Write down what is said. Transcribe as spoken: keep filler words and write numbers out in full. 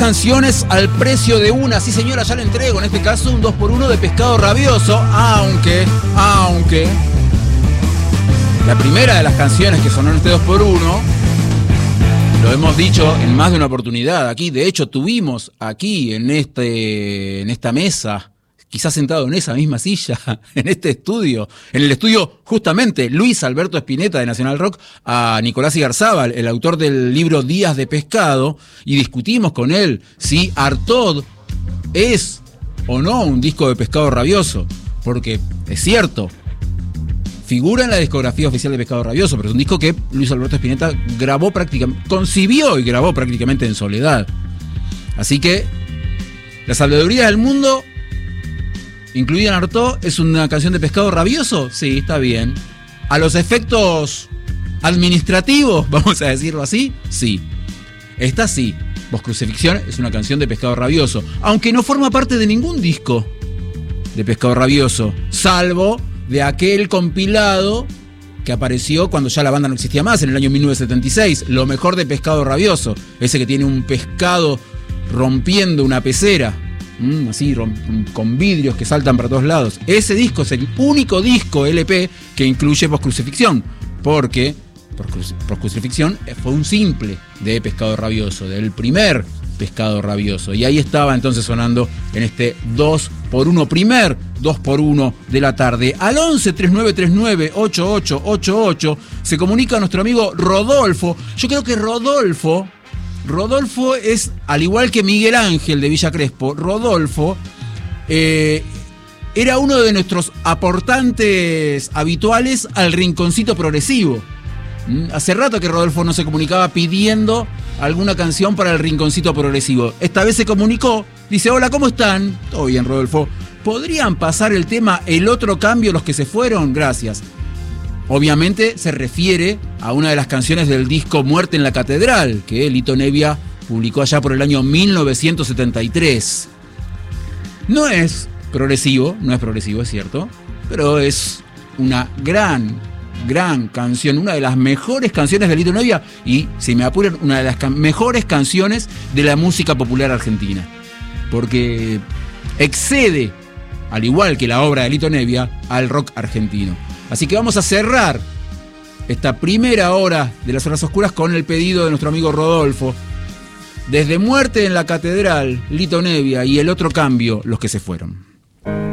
canciones al precio de una. Sí, señora, ya le entrego. En este caso, un dos por uno de Pescado Rabioso. Aunque, aunque... La primera de las canciones que sonó en este dos por uno, lo hemos dicho en más de una oportunidad aquí. De hecho, tuvimos aquí en, este, en esta mesa, quizás sentado en esa misma silla, en este estudio, en el estudio justamente Luis Alberto Spinetta de Nacional Rock, a Nicolás Igarzábal, el autor del libro Días de Pescado, y discutimos con él si Artaud es o no un disco de Pescado Rabioso, porque es cierto, figura en la discografía oficial de Pescado Rabioso, pero es un disco que Luis Alberto Spinetta grabó prácticamente, concibió y grabó prácticamente en soledad. Así que La Sabiduría del Mundo, incluida en Artaud, ¿es una canción de Pescado Rabioso? Sí, está bien. ¿A los efectos administrativos, vamos a decirlo así? Sí. Esta sí. Vos Crucifixión es una canción de Pescado Rabioso, aunque no forma parte de ningún disco de Pescado Rabioso, salvo de aquel compilado que apareció cuando ya la banda no existía más, en el año mil novecientos setenta y seis, Lo Mejor de Pescado Rabioso, ese que tiene un pescado rompiendo una pecera, mm, así romp- con vidrios que saltan para todos lados. Ese disco es el único disco L P que incluye Post-Crucifixión, porque Post-Crucifixión fue un simple de Pescado Rabioso, del primer Pescado Rabioso, y ahí estaba entonces sonando en este dos por uno, primer dos por uno de la tarde. Al once, treinta y nueve treinta y nueve, ochenta y ocho ochenta y ocho se comunica nuestro amigo Rodolfo. Yo creo que Rodolfo Rodolfo es, al igual que Miguel Ángel de Villa Crespo, Rodolfo eh, era uno de nuestros aportantes habituales al Rinconcito Progresivo. Hace rato que Rodolfo no se comunicaba pidiendo alguna canción para el Rinconcito Progresivo. Esta vez se comunicó, dice: hola, ¿cómo están? Todo bien, Rodolfo. ¿Podrían pasar el tema El Otro Cambio, los que se fueron? Gracias. Obviamente se refiere a una de las canciones del disco Muerte en la Catedral, que Lito Nebbia publicó allá por el año mil novecientos setenta y tres. No es progresivo, no es progresivo, es cierto, pero es una gran... gran canción, una de las mejores canciones de Lito Nebbia y, si me apuran, una de las can- mejores canciones de la música popular argentina, porque excede, al igual que la obra de Lito Nebbia, al rock argentino. Así que vamos a cerrar esta primera hora de las horas oscuras con el pedido de nuestro amigo Rodolfo. Desde Muerte en la Catedral, Lito Nebbia y El Otro Cambio, los que se fueron.